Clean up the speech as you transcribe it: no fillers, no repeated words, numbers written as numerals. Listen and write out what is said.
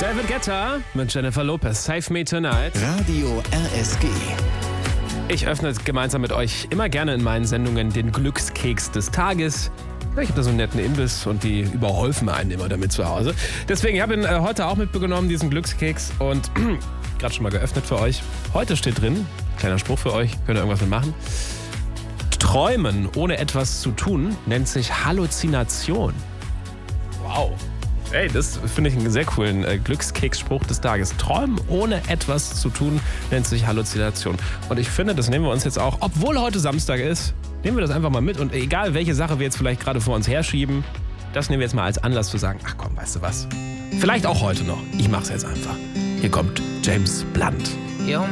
David Guetta mit Jennifer Lopez. Save Me Tonight. Radio RSG. Ich öffne gemeinsam mit euch immer gerne in meinen Sendungen den Glückskeks des Tages. Ich habe da so einen netten Imbiss und die überhäufen einen immer damit zu Hause. Deswegen, ich habe ihn heute auch mitbekommen, diesen Glückskeks, und gerade schon mal geöffnet für euch. Heute steht drin, kleiner Spruch für euch, könnt ihr irgendwas mitmachen. Träumen ohne etwas zu tun nennt sich Halluzination. Wow. Ey, das finde ich einen sehr coolen Glückskeksspruch des Tages. Träumen ohne etwas zu tun nennt sich Halluzination. Und ich finde, das nehmen wir uns jetzt auch, obwohl heute Samstag ist, nehmen wir das einfach mal mit. Und egal, welche Sache wir jetzt vielleicht gerade vor uns herschieben, das nehmen wir jetzt mal als Anlass zu sagen, ach komm, weißt du was? Vielleicht auch heute noch. Ich mach's jetzt einfach. Hier kommt James Blunt. You're